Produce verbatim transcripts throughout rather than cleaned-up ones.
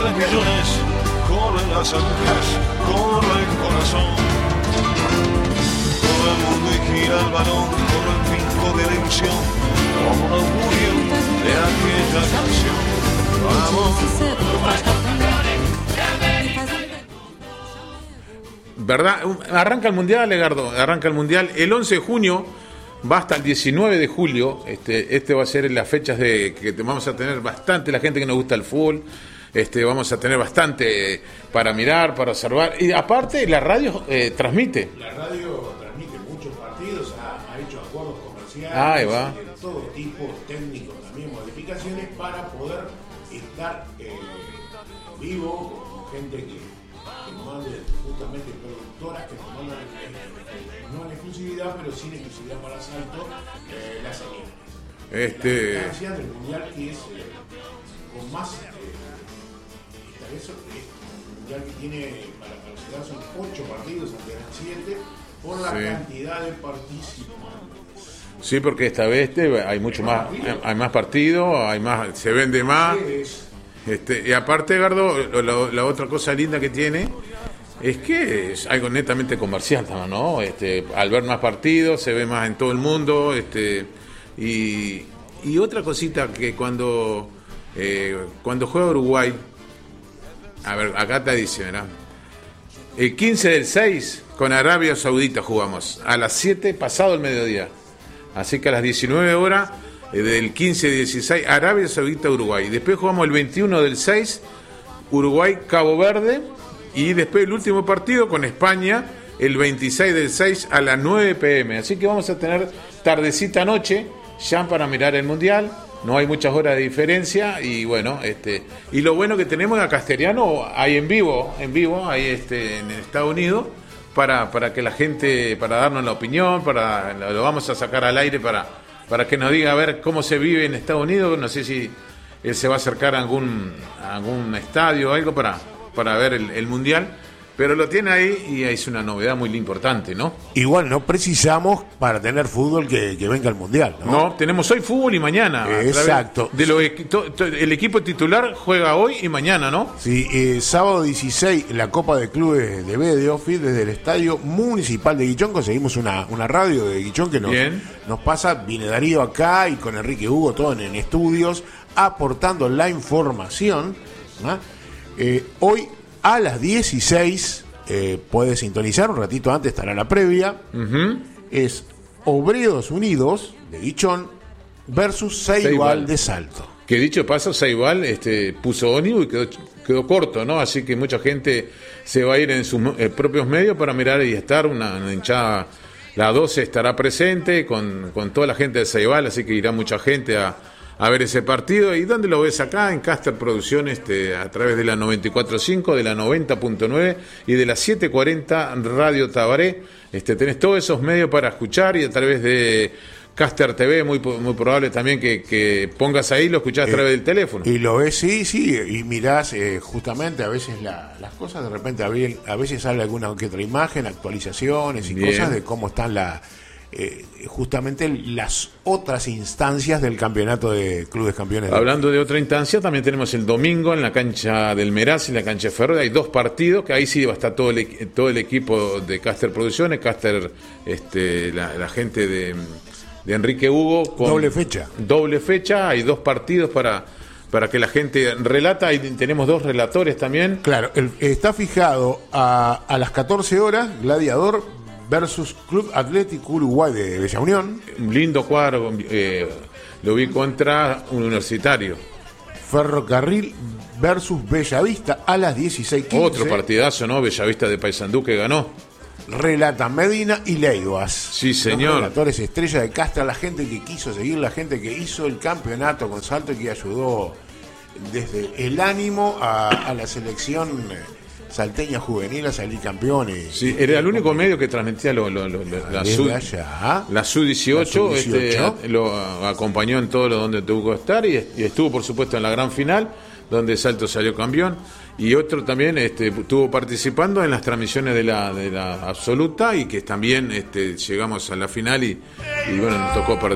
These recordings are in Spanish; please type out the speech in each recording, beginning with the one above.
de millones, corren las agujas, corre el corazón. Corre el mundo y gira el balón, corre el finco de la ilusión, como un augurio de aquella canción. Vamos. ¿Verdad? Arranca el Mundial, Legardo, arranca el Mundial. El once de junio va hasta el diecinueve de julio. Este, este va a ser las fechas de que vamos a tener bastante, la gente que nos gusta el fútbol. Este, vamos a tener bastante para mirar, para observar. Y aparte, la radio eh, transmite. La radio transmite muchos partidos, ha, ha hecho acuerdos comerciales. Ahí va. De todo tipo, técnicos también, modificaciones para poder estar eh, vivo con gente que, que nos mande, justamente productoras que nos mandan eh, no en exclusividad, pero sí en exclusividad para Salto, eh, la señal. Este... La distancia del mundial que es eh, con más eh, esta vez eh, el mundial que tiene para velocidad son ocho partidos, antes eran siete, por la sí. cantidad de participantes. Sí, porque esta vez este, hay mucho más, hay más partidos, hay más, se vende más. Este, y aparte, Gardo, la, la otra cosa linda que tiene es que es algo netamente comercial, ¿no? Este, al ver más partidos, se ve más en todo el mundo. Este, y, y otra cosita que cuando, eh, cuando juega Uruguay, a ver, acá te dice, ¿verdad? El quince del seis con Arabia Saudita jugamos, a las siete pasado el mediodía. Así que a las diecinueve horas eh, del quince dieciséis, Arabia Saudita, Uruguay. Después jugamos el veintiuno del seis, Uruguay, Cabo Verde. Y después el último partido con España, el veintiséis del seis a las nueve pm. Así que vamos a tener tardecita noche ya para mirar el Mundial. No hay muchas horas de diferencia. Y bueno, este y lo bueno que tenemos a Castellano, hay en vivo, en vivo, ahí este, en Estados Unidos. Para, para que la gente, para darnos la opinión, para lo vamos a sacar al aire para, para que nos diga a ver cómo se vive en Estados Unidos. No sé si él se va a acercar a algún, a algún estadio o algo para, para ver el, el Mundial, pero lo tiene ahí y es una novedad muy importante, ¿no? Igual no precisamos para tener fútbol que, que venga al Mundial, ¿no? No, tenemos hoy fútbol y mañana. Exacto. De lo, to, to, el equipo titular juega hoy y mañana, ¿no? Sí, eh, sábado dieciséis, la Copa de Clubes de B de Office desde el Estadio Municipal de Guichón. Conseguimos una, una radio de Guichón que nos, nos pasa. Viene Darío acá y con Enrique Hugo, todo en, en estudios, aportando la información, ¿no? Eh, hoy a las dieciséis, eh, puede sintonizar, un ratito antes estará la previa. Uh-huh. Es Obreros Unidos de Guichón versus Ceibal de Salto. Que dicho paso, Ceibal este, puso ónibus y quedó, quedó corto, ¿no? Así que mucha gente se va a ir en sus eh, propios medios para mirar y estar. Una, una hinchada, la doce estará presente con, con toda la gente de Ceibal, así que irá mucha gente a. a ver ese partido. ¿Y dónde lo ves? Acá en Caster Producciones, este, a través de la noventa y cuatro punto cinco, de la noventa punto nueve y de la setecientos cuarenta Radio Tabaré. Este, tenés todos esos medios para escuchar, y a través de Caster T V, muy, muy probable también que, que pongas ahí, lo escuchás a través eh, del teléfono. Y lo ves, sí, sí, y mirás eh, justamente a veces la, las cosas, de repente a, ver, a veces sale alguna que otra imagen, actualizaciones y Bien. cosas de cómo están la... Eh, justamente las otras instancias del campeonato de clubes campeones. Hablando de otra instancia, también tenemos el domingo en la cancha del Meraz y la cancha de Ferro. Hay dos partidos que ahí sí va a estar todo el, todo el equipo de Caster Producciones, Caster, este, la, la gente de, de Enrique Hugo. Con doble fecha. Doble fecha, hay dos partidos para, para que la gente relata. Y tenemos dos relatores también. Claro, el, está fijado a, a las catorce horas, Gladiador versus Club Atlético Uruguay de Bella Unión. Un lindo cuadro, eh, lo vi contra un Universitario. Ferrocarril versus Bellavista a las dieciséis quince. Otro partidazo, ¿no? Bellavista de Paysandú que ganó. Relatan Medina y Leiduas. Sí, señor. Los relatores estrella de Castra, la gente que quiso seguir, la gente que hizo el campeonato con Salto y que ayudó desde el ánimo a, a la selección salteña juvenil a salir campeones. Sí, era el único medio que transmitía lo, lo, lo, la, sub, la sub dieciocho, este, lo acompañó en todo lo donde tuvo que estar, y, y estuvo por supuesto en la gran final donde Salto salió campeón, y otro también este, estuvo participando en las transmisiones de la, de la absoluta, y que también este, llegamos a la final y, y bueno, nos tocó perder.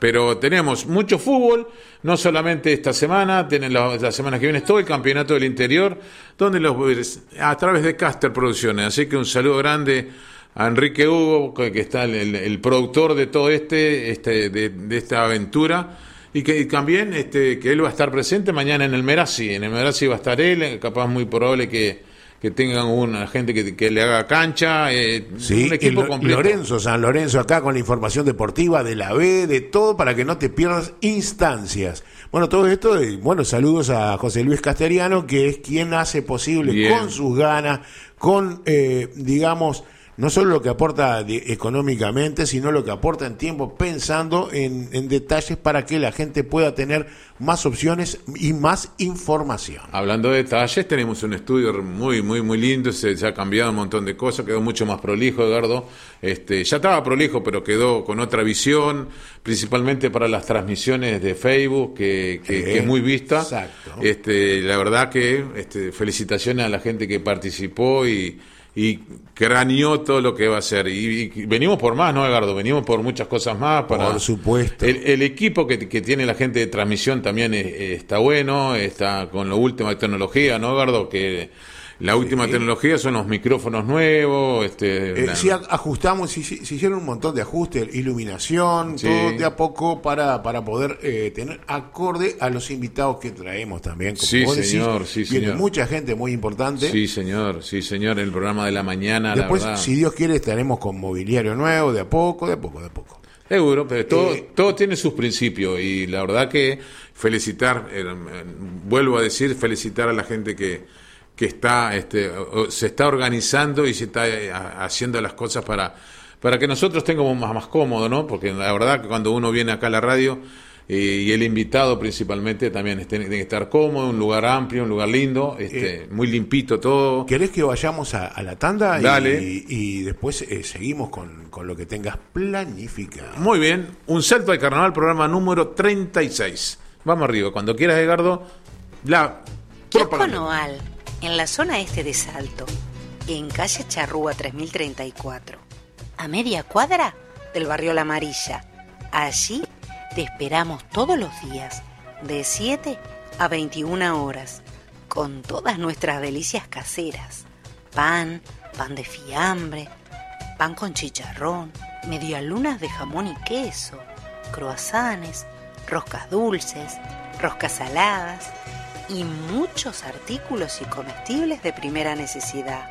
pero tenemos mucho fútbol, no solamente esta semana, tienen la, la semana que viene todo el campeonato del interior, donde los a través de Caster Producciones. Así que un saludo grande a Enrique Hugo, que está el, el, el productor de todo este, este de, de esta aventura. Y que y también este, que él va a estar presente mañana en el Merazzi. En el Merazzi va a estar él, capaz muy probable que, que tengan una gente que, que le haga cancha. Eh, sí, un equipo Lo, completo. Lorenzo, San Lorenzo acá con la información deportiva de la B, de todo, para que no te pierdas instancias. Bueno, todo esto, y bueno, saludos a José Luis Casteriano, que es quien hace posible Bien. con sus ganas, con, eh, digamos... no solo lo que aporta de, económicamente, sino lo que aporta en tiempo, pensando en, en detalles para que la gente pueda tener más opciones y más información. Hablando de detalles, tenemos un estudio muy, muy, muy lindo, se, se ha cambiado un montón de cosas, quedó mucho más prolijo, Edgardo. Este, ya estaba prolijo, pero quedó con otra visión, principalmente para las transmisiones de Facebook, que, que, eh, que es muy vista. Exacto. Este, la verdad que este, felicitaciones a la gente que participó y y craneó todo lo que va a hacer. Y, y venimos por más, ¿no, Edgardo? Venimos por muchas cosas más. Para por supuesto. El, el equipo que, que tiene la gente de transmisión también es, está bueno, está con la última tecnología, ¿no, Edgardo? Que la última sí. tecnología son los micrófonos nuevos. Este, eh, la... Sí, ajustamos, se sí, sí hicieron un montón de ajustes, iluminación, sí. todo de a poco para, para poder eh, tener acorde a los invitados que traemos también. Como sí, vos señor, decís, sí, viene señor. mucha gente muy importante. Sí, señor, sí, señor, el programa de la mañana. Después, la verdad. si Dios quiere, estaremos con mobiliario nuevo, de a poco, de a poco, de a poco. Seguro, pero todo, eh, todo tiene sus principios y la verdad que felicitar, eh, vuelvo a decir, felicitar a la gente que que está este se está organizando y se está haciendo las cosas para para que nosotros tengamos más, más cómodo, ¿no? Porque la verdad que cuando uno viene acá a la radio eh, y el invitado principalmente también tiene que estar cómodo, un lugar amplio, un lugar lindo, este eh, muy limpito todo. ¿Querés que vayamos a, a la tanda? Dale. Y, y después eh, seguimos con, con lo que tengas planificado? Muy bien, un salto al carnaval, programa número treinta y seis. Vamos arriba, cuando quieras, Edgardo. La Kiosco Noal, en la zona este de Salto, en calle Charrúa tres mil treinta y cuatro, a media cuadra del barrio La Amarilla. Allí te esperamos todos los días, de siete a veintiuna horas, con todas nuestras delicias caseras: pan, pan de fiambre, pan con chicharrón, medialunas de jamón y queso, croissants, roscas dulces, roscas saladas y muchos artículos y comestibles de primera necesidad.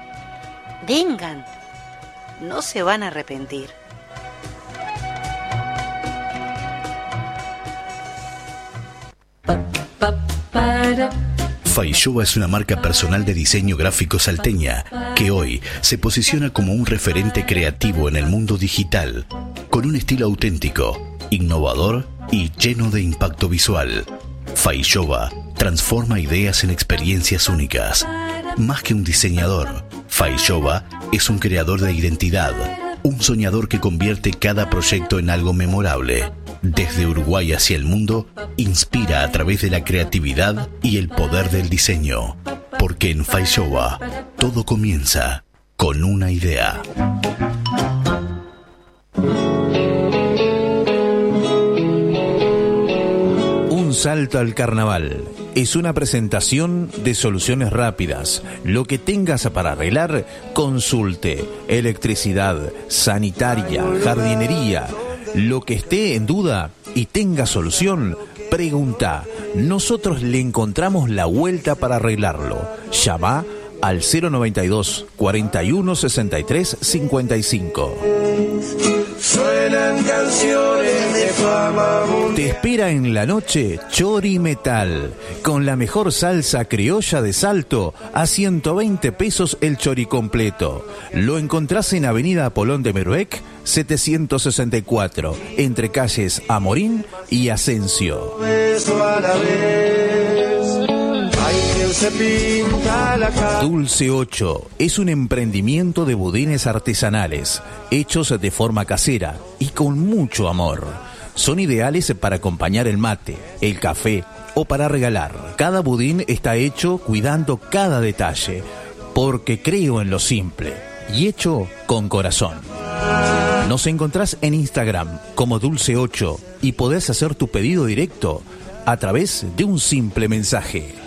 Vengan, no se van a arrepentir. Faishoba es una marca personal de diseño gráfico salteña que hoy se posiciona como un referente creativo en el mundo digital, con un estilo auténtico, innovador y lleno de impacto visual. Faishoba transforma ideas en experiencias únicas. Más que un diseñador, Faishoba es un creador de identidad, un soñador que convierte cada proyecto en algo memorable. Desde Uruguay hacia el mundo, inspira a través de la creatividad y el poder del diseño. Porque en Faishoba todo comienza con una idea. Un salto al carnaval es una presentación de soluciones rápidas. Lo que tengas para arreglar, consulte. Electricidad, sanitaria, jardinería. Lo que esté en duda y tenga solución, pregunta. Nosotros le encontramos la vuelta para arreglarlo. Llama al cero noventa y dos, cuarenta y uno, sesenta y tres, cincuenta y cinco. Suenan canciones de fama mundial. Te espera en la noche Chori Metal, con la mejor salsa criolla de Salto a ciento veinte pesos el chori completo. Lo encontrás en Avenida Apolón de Meruec, setecientos sesenta y cuatro, entre calles Amorín y Asensio. Dulce ocho es un emprendimiento de budines artesanales, hechos de forma casera y con mucho amor. Son ideales para acompañar el mate, el café o para regalar. Cada budín está hecho cuidando cada detalle, porque creo en lo simple y hecho con corazón. Nos encontrás en Instagram como Dulce ocho y podés hacer tu pedido directo a través de un simple mensaje.